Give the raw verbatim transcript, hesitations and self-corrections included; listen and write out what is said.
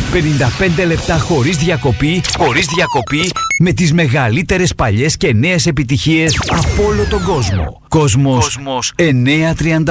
πενήντα πέντε λεπτά χωρίς διακοπή, χωρίς διακοπή, με τις μεγαλύτερες παλιές και νέες επιτυχίες από όλο τον κόσμο. Κόσμος, Κόσμος εννιακόσια τριάντα